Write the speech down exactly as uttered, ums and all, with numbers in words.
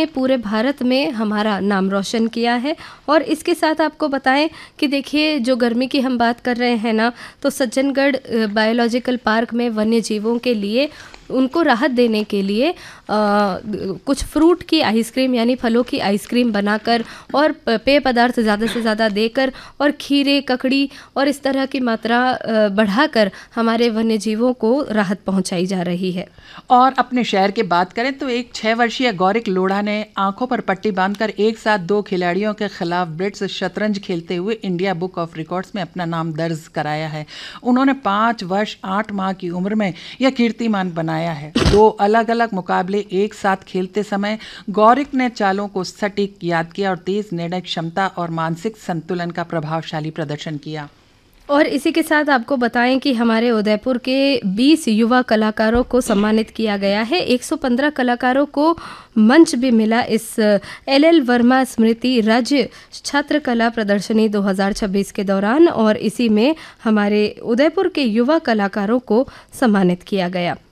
जिन्होंने पूरे भारत में हमारा नाम रोशन किया है। और इसके साथ आपको बताएं कि देखिए, जो गर्मी की हम बात कर रहे हैं ना, तो सज्जनगढ़ बायोलॉजिकल पार्क में वन्य जीवों के लिए उनको राहत देने के लिए आ, कुछ फ्रूट की आइसक्रीम यानी फलों की आइसक्रीम बनाकर और पेय पदार्थ ज़्यादा से ज़्यादा देकर और खीरे, ककड़ी और इस तरह की मात्रा बढ़ाकर हमारे वन्य जीवों को राहत पहुंचाई जा रही है। और अपने शहर की बात करें तो एक छः वर्षीय गौरिक लोढ़ा ने आंखों पर पट्टी बांधकर एक साथ दो खिलाड़ियों के खिलाफ ब्रिट्स शतरंज खेलते हुए इंडिया बुक ऑफ रिकॉर्ड्स में अपना नाम दर्ज कराया है। उन्होंने पाँच वर्ष आठ माह की उम्र में यह कीर्तिमान बनाया है। दो अलग अलग मुकाबले एक साथ खेलते समय गौरिक ने चालों को सटीक याद किया और तेज निर्णय क्षमता और मानसिक संतुलन का प्रभावशाली प्रदर्शन किया। और इसी के साथ आपको बताएं कि हमारे उदयपुर के बीस युवा कलाकारों को सम्मानित किया गया है। एक सौ पंद्रह कलाकारों को मंच भी मिला इस एल एल वर्मा स्मृति राज्य छात्र कला प्रदर्शनी दो हज़ार छब्बीस के दौरान, और इसी में हमारे उदयपुर के युवा कलाकारों को सम्मानित किया गया।